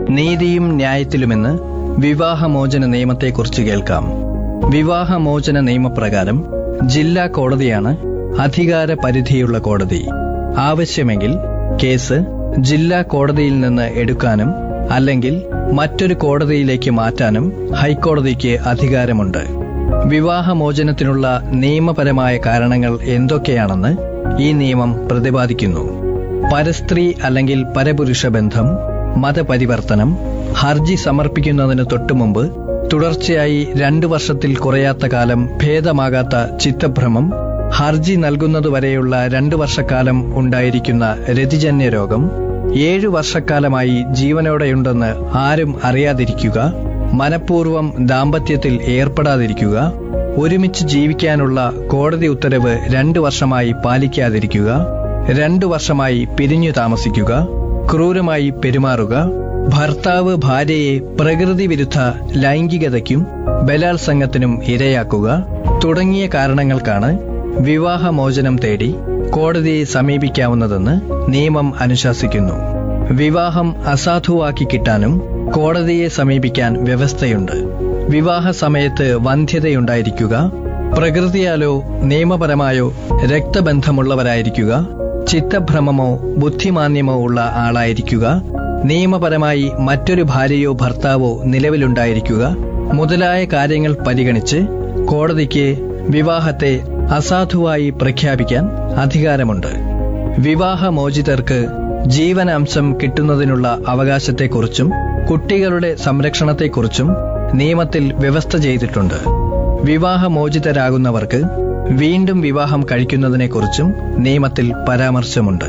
നീതിയും ന്യായത്തിലുമെന്ന് വിവാഹമോചന നിയമത്തെക്കുറിച്ച് കേൾക്കാം. വിവാഹമോചന നിയമപ്രകാരം ജില്ലാ കോടതിയാണ് അധികാര പരിധിയുള്ള കോടതി. ആവശ്യമെങ്കിൽ കേസ് ജില്ലാ കോടതിയിൽ നിന്ന് എടുക്കാനും അല്ലെങ്കിൽ മറ്റൊരു കോടതിയിലേക്ക് മാറ്റാനും ഹൈക്കോടതിക്ക് അധികാരമുണ്ട്. വിവാഹമോചനത്തിനുള്ള നിയമപരമായ കാരണങ്ങൾ എന്തൊക്കെയാണെന്ന് ഈ നിയമം പ്രതിപാദിക്കുന്നു. പരസ്ത്രീ അല്ലെങ്കിൽ പരപുരുഷ ബന്ധം, മതപരിവർത്തനം, ഹർജി സമർപ്പിക്കുന്നതിന് തൊട്ടുമുമ്പ് തുടർച്ചയായി 2 വർഷത്തിൽ കുറയാത്ത കാലം ഭേദമാകാത്ത ചിത്തഭ്രമം, ഹർജി നൽകുന്നതുവരെയുള്ള 2 വർഷക്കാലം ഉണ്ടായിരിക്കുന്ന രതിജന്യ രോഗം, 7 വർഷക്കാലമായി ജീവനോടെയുണ്ടെന്ന് ആരും അറിയാതിരിക്കുക, മനഃപൂർവ്വം ദാമ്പത്യത്തിൽ ഏർപ്പെടാതിരിക്കുക, ഒരുമിച്ച് ജീവിക്കാനുള്ള കോടതി ഉത്തരവ് 2 വർഷമായി പാലിക്കാതിരിക്കുക, 2 വർഷമായി പിരിഞ്ഞു താമസിക്കുക, ക്രൂരമായി പെരുമാറുക, ഭർത്താവ് ഭാര്യയെ പ്രകൃതി വിരുദ്ധ ലൈംഗികതയ്ക്കും ബലാത്സംഗത്തിനും ഇരയാക്കുക തുടങ്ങിയ കാരണങ്ങൾക്കാണ് വിവാഹമോചനം തേടി കോടതിയെ സമീപിക്കാവുന്നതെന്ന് നിയമം അനുശാസിക്കുന്നു. വിവാഹം അസാധുവാക്കി കിട്ടാനും കോടതിയെ സമീപിക്കാൻ വ്യവസ്ഥയുണ്ട്. വിവാഹ സമയത്ത് വന്ധ്യതയുണ്ടായിരിക്കുക, പ്രകൃതിയാലോ നിയമപരമായോ രക്തബന്ധമുള്ളവരായിരിക്കുക, ചിത്തഭ്രമമോ ബുദ്ധിമാന്യമോ ഉള്ള ആളായിരിക്കുക, നിയമപരമായി മറ്റൊരു ഭാര്യയോ ഭർത്താവോ നിലവിലുണ്ടായിരിക്കുക മുതലായ കാര്യങ്ങൾ പരിഗണിച്ച് കോടതിക്ക് വിവാഹത്തെ അസാധുവായി പ്രഖ്യാപിക്കാൻ അധികാരമുണ്ട്. വിവാഹമോചിതർക്ക് ജീവനാംശം കിട്ടുന്നതിനുള്ള അവകാശത്തെക്കുറിച്ചും കുട്ടികളുടെ സംരക്ഷണത്തെക്കുറിച്ചും നിയമത്തിൽ വ്യവസ്ഥ ചെയ്തിട്ടുണ്ട്. വിവാഹമോചിതരാകുന്നവർക്ക് വീണ്ടും വിവാഹം കഴിക്കുന്നതിനെക്കുറിച്ചും നിയമത്തിൽ പരാമർശമുണ്ട്.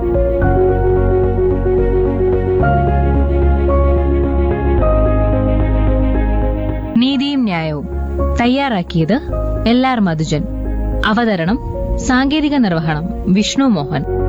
നീതിയും ന്യായവും തയ്യാറാക്കിയത് LR മധുജൻ. അവതരണം സാങ്കേതിക നിർവഹണം വിഷ്ണു മോഹൻ.